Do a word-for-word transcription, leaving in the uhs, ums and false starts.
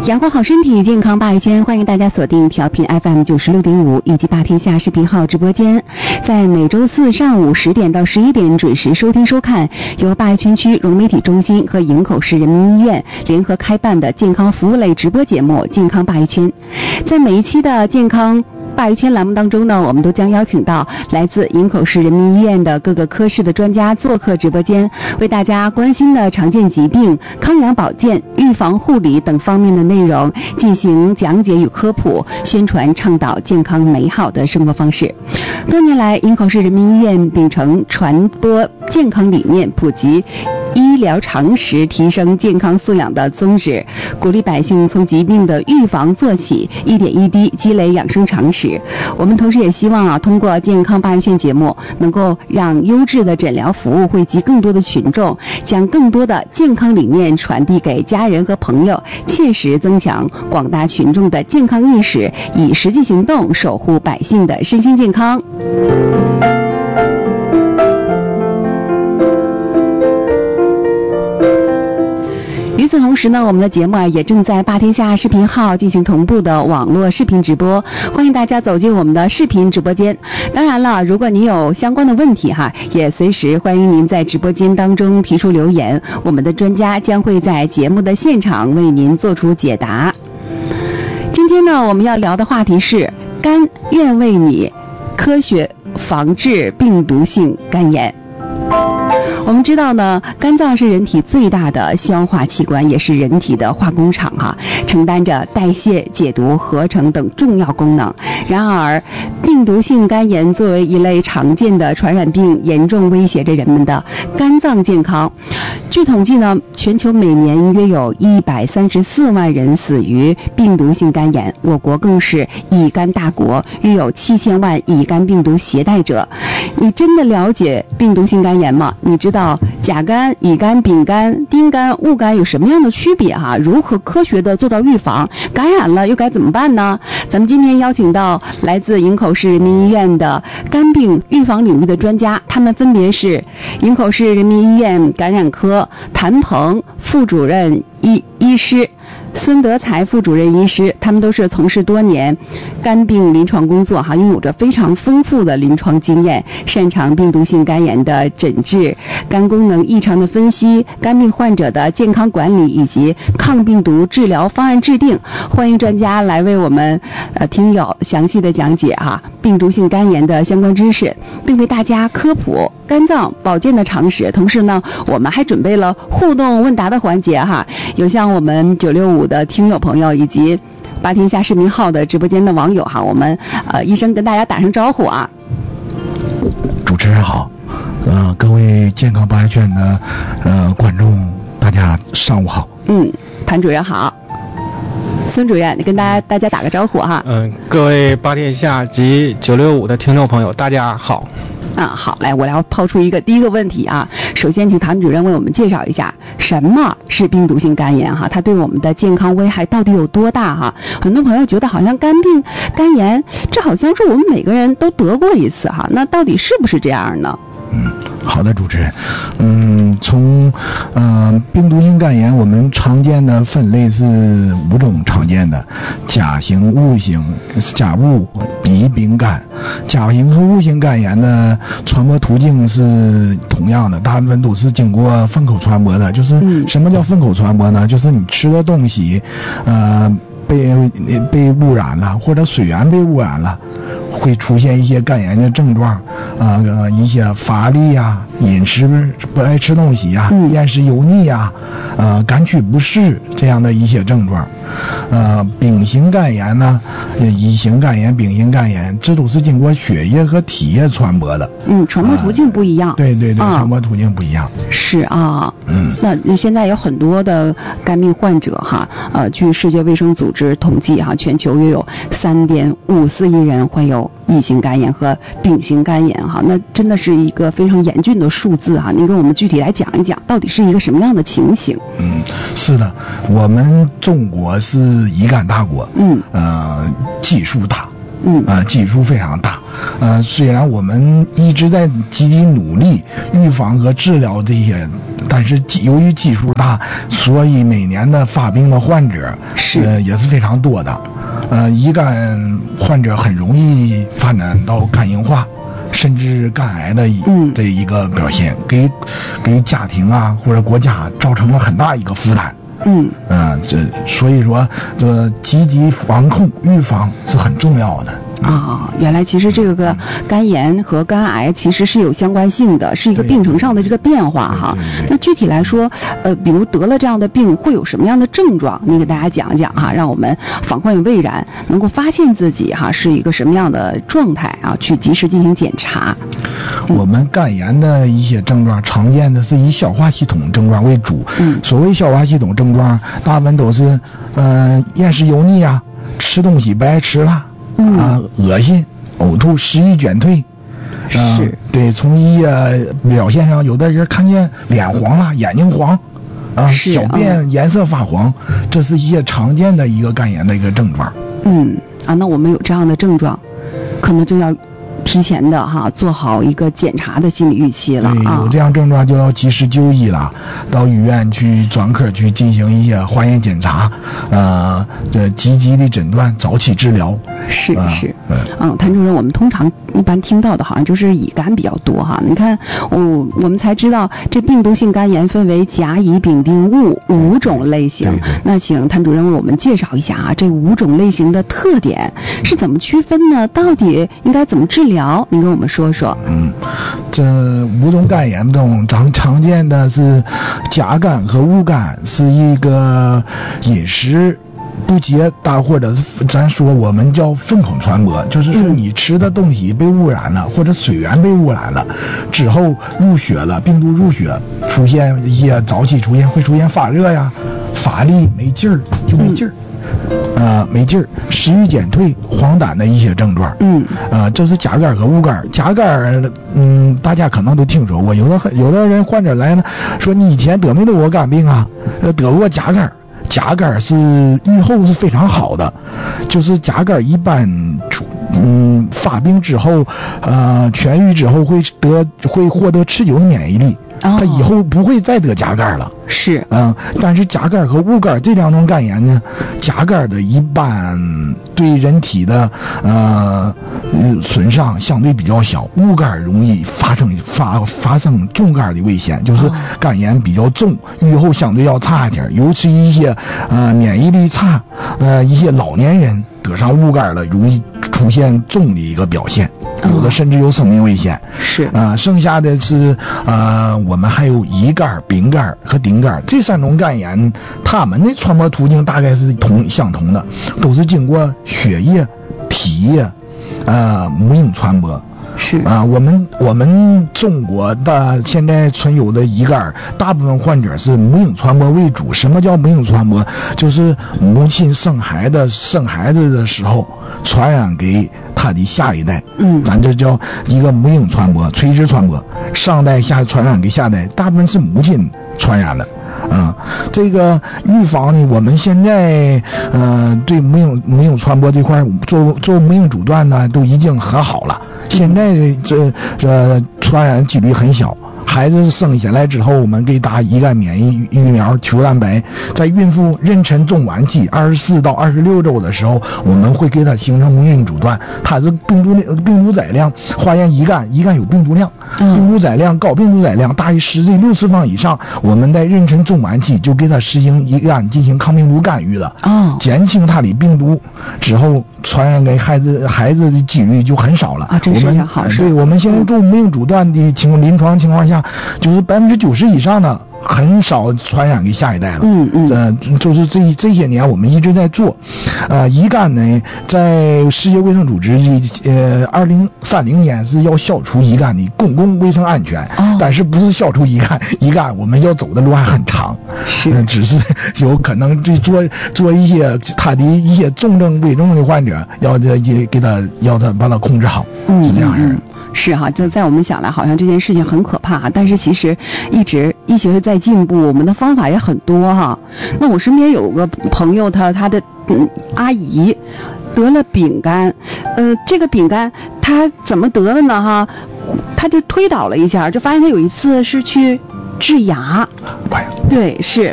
养活好身体，健康八一圈，欢迎大家锁定调频 F M 九十六点五以及八天下视频号直播间，在每周四上午十点到十一点准时收听收看由八一圈区融媒体中心和营口市人民医院联合开办的健康服务类直播节目《健康八一圈》。在每一期的健康八一圈栏目当中呢，我们都将邀请到来自营口市人民医院的各个科室的专家做客直播间，为大家关心的常见疾病、康养保健、预防护理等方面的内容进行讲解与科普，宣传倡导健康美好的生活方式。多年来，营口市人民医院秉承传播健康理念，普及医疗常识，提升健康素养的宗旨，鼓励百姓从疾病的预防做起，一点一滴积累养生常识。我们同时也希望啊，通过健康八一圈节目，能够让优质的诊疗服务惠及更多的群众，将更多的健康理念传递给家人和朋友，切实增强广大群众的健康意识，以实际行动守护百姓的身心健康。与此同时呢，我们的节目啊也正在八天下视频号进行同步的网络视频直播，欢迎大家走进我们的视频直播间。当然了，如果您有相关的问题哈，也随时欢迎您在直播间当中提出留言，我们的专家将会在节目的现场为您做出解答。今天呢，我们要聊的话题是肝愿为你科学防治病毒性肝炎。我们知道呢，肝脏是人体最大的消化器官，也是人体的化工厂哈，承担着代谢、解毒、合成等重要功能。然而，病毒性肝炎作为一类常见的传染病，严重威胁着人们的肝脏健康。据统计呢，全球每年约有一百三十四万人死于病毒性肝炎，我国更是乙肝大国，约有七千万乙肝病毒携带者。你真的了解病毒性肝炎吗？你知道甲肝、乙肝、丙肝、丁肝、戊肝有什么样的区别哈？如何科学的做到预防？感染了又该怎么办呢？咱们今天邀请到来自营口市人民医院的肝病预防领域的专家，他们分别是营口市人民医院感染科谭鹏副主任医医师，孙德才副主任医师，他们都是从事多年肝病临床工作哈，拥有着非常丰富的临床经验，擅长病毒性肝炎的诊治、肝功能异常的分析、肝病患者的健康管理以及抗病毒治疗方案制定。欢迎专家来为我们呃听友详细的讲解哈病毒性肝炎的相关知识，并为大家科普肝脏保健的常识。同时呢，我们还准备了互动问答的环节哈，有像我们九六五的听友朋友以及八天下视频号的直播间的网友哈，我们呃医生跟大家打声招呼啊。 主持人好，呃，各位健康八一圈的呃观众，大家上午好。 嗯，谭主任好。孙主任，你跟大家大家打个招呼哈。 嗯，各位八天下及九六五的听众朋友，大家好。 啊，好，来，我要抛出一个第一个问题啊。首先，请谭主任为我们介绍一下什么是病毒性肝炎哈，它对我们的健康危害到底有多大哈？很多朋友觉得好像肝病、肝炎，这好像是我们每个人都得过一次哈，那到底是不是这样呢？ 嗯，好的，主持人。嗯，从呃病毒性肝炎，我们常见的分类是五种常见的：甲型、戊型、甲戊、乙丙肝。甲型和戊型肝炎的传播途径是同样的，大部分都是经过粪口传播的。就是什么叫粪口传播呢？就是你吃的东西，呃，被被污染了，或者水源被污染了，会出现一些肝炎的症状，啊、呃，一些乏力呀、饮食不爱吃东西呀、厌食油腻呀、呃，肝区不适这样的一些症状。呃，丙型肝炎呢，乙型肝炎、丙型肝炎，这都是经过血液和体液传播的。 嗯，传播途径不一样。呃、 对对对、 啊， 传播途径不一样。 是啊。 嗯。 那现在有很多的肝病患者哈，呃，据世界卫生组织统计哈，全球约有三点五四亿人患有乙型肝炎和丙型肝炎哈，那真的是一个非常严峻的数字哈。您跟我们具体来讲一讲，到底是一个什么样的情形？ 嗯，是的，我们中国是乙肝大国， 嗯， 呃，基数大， 嗯， 呃，基数非常大， 呃，虽然我们一直在积极努力预防和治疗这些，但是由于基数大，所以每年的发病的患者是呃也是非常多的。呃，乙肝患者很容易发展到肝硬化，甚至肝癌的这一个表现，嗯、给给家庭啊或者国家造成了很大一个负担。 嗯， 呃，这所以说，这积极防控预防是很重要的。 啊、哦，原来其实这个肝炎和肝癌其实是有相关性的，是一个病程上的这个变化哈。那具体来说，呃，比如得了这样的病会有什么样的症状？您给大家讲讲哈，让我们防患于未然，能够发现自己哈是一个什么样的状态啊，去及时进行检查。 嗯、我们肝炎的一些症状常见的是以消化系统症状为主。嗯，所谓消化系统症状，大部分都是呃厌食油腻啊，吃东西不爱吃了。嗯、啊，恶心、呕吐、食欲减退，啊，是对，从一些表现上，有的人看见脸黄了，眼睛黄，啊，小便颜色发黄，嗯、这是一些常见的一个肝炎的一个症状。 嗯，啊，那我们有这样的症状，可能就要提前的哈做好一个检查的心理预期了啊。 有这样症状就要及时就医了，到医院去专科去进行一些化验检查，呃，这积极的诊断，早期治疗。 是是，嗯，嗯，谭主任，我们通常一般听到的好像就是乙肝比较多哈。你看，我我们才知道这病毒性肝炎分为甲、乙、丙、丁、戊五种类型。对对，那请谭主任为我们介绍一下啊，这五种类型的特点是怎么区分呢？到底应该怎么治疗？您跟我们说说。 嗯，这五种肝炎中常常见的是甲肝和戊肝，是一个饮食不洁，大或者咱说我们叫粪口传播，就是说你吃的东西被污染了，或者水源被污染了之后入血了，病毒入血，出现一些早期出现会出现发热呀、乏力、没劲儿，就没劲儿。呃，没劲儿，食欲减退、黄疸的一些症状。嗯，呃，这是甲肝和戊肝。甲肝，嗯，大家可能都听说过，有的有的人患者来了，说你以前得没得过肝病啊？呃，得过甲肝。甲肝是预后是非常好的，就是甲肝一般出嗯发病之后，呃痊愈之后会得会获得持久的免疫力。他以后不会再得甲肝了。 是， 嗯，但是甲肝和戊肝这两种肝炎呢，甲肝的一般对人体的呃损伤相对比较小，戊肝容易发生发发生重肝的危险，就是肝炎比较重，预后相对要差一点，尤其一些呃免疫力差呃一些老年人得上戊肝了，容易出现重的一个表现。有的甚至有生命危险。 是啊、呃，剩下的是呃，我们还有乙肝、丙肝和丁肝这三种肝炎，它们的传播途径大概是同相同的，都是经过血液、体液、呃母婴传播。 是啊、呃，我们我们中国的现在存有的乙肝，大部分患者是母婴传播为主。什么叫母婴传播？就是母亲生孩子生孩子的时候传染给他的下一代。嗯，咱这叫一个母婴传播，垂直传播，上代下传染给下代，大部分是母亲传染的。嗯，这个预防呢，我们现在呃对母婴母婴传播这块做做母婴阻断呢，都已经很好了。现在这这传染几率很小。孩子生下来之后，我们给打乙肝免疫疫苗球蛋白，在孕妇妊娠中晚期二十四到二十六周的时候，我们会给它形成母婴阻断。它是病毒病毒载量，化验乙肝，乙肝有病毒量，病毒载量高，病毒载量大于十的六次方以上，我们在妊娠中晚期就给它实行乙肝进行抗病毒干预了，哦，减轻它的病毒之后传染给孩子孩子的几率就很少了。 啊，这是一件好事。 对，我们现在做母婴阻断的情况，临床情况下。就是百分之九十以上的很少传染给下一代了。嗯嗯。呃，就是这这些年我们一直在做。呃，乙肝呢，在世界卫生组织呃二零三零年是要消除乙肝的公共卫生安全。哦。但是不是消除乙肝，乙肝我们要走的路还很长。是。呃、只是有可能这做做一些他的一些重症危重的患者，要也给他要他把他控制好。嗯。是这样式的。 是哈，在在我们想来好像这件事情很可怕，但是其实一直医学是在进步，我们的方法也很多哈。那我身边有个朋友，他他的嗯阿姨得了丙肝，呃，这个丙肝他怎么得的呢哈？他就推导了一下，就发现他有一次是去治牙，对，是。